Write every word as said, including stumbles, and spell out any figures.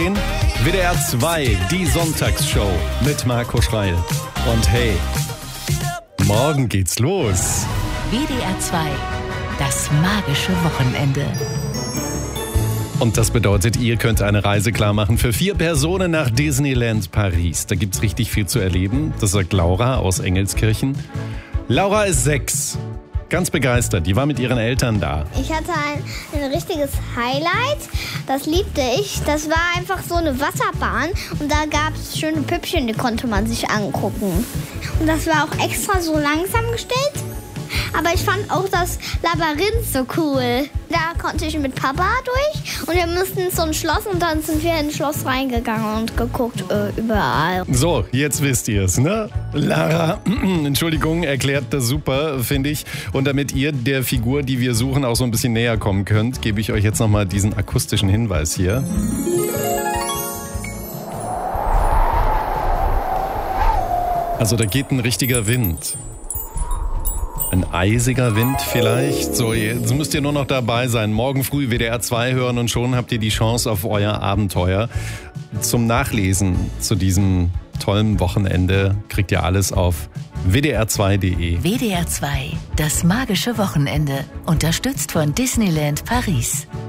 W D R zwei, die Sonntagsshow mit Marco Schreil. Und hey, morgen geht's los. W D R zwei, das magische Wochenende. Und das bedeutet, ihr könnt eine Reise klar machen für vier Personen nach Disneyland Paris. Da gibt's richtig viel zu erleben. Das sagt Laura aus Engelskirchen. Laura ist sechs. Ganz begeistert, die war mit ihren Eltern da. Ich hatte ein, ein richtiges Highlight, das liebte ich. Das war einfach so eine Wasserbahn und da gab es schöne Püppchen, die konnte man sich angucken. Und das war auch extra so langsam gestellt. Aber ich fand auch das Labyrinth so cool. Da konnte ich mit Papa durch und wir mussten in so ein Schloss und dann sind wir ins Schloss reingegangen und geguckt äh, überall. So, jetzt wisst ihr es, ne? Lara, Entschuldigung, erklärt das super, finde ich. Und damit ihr der Figur, die wir suchen, auch so ein bisschen näher kommen könnt, gebe ich euch jetzt nochmal diesen akustischen Hinweis hier. Also da geht ein richtiger Wind. Ein eisiger Wind vielleicht. So, jetzt müsst ihr nur noch dabei sein. Morgen früh W D R zwei hören und schon habt ihr die Chance auf euer Abenteuer. Zum Nachlesen zu diesem tollen Wochenende kriegt ihr alles auf w d r zwei punkt d e. W D R zwei, das magische Wochenende. Unterstützt von Disneyland Paris.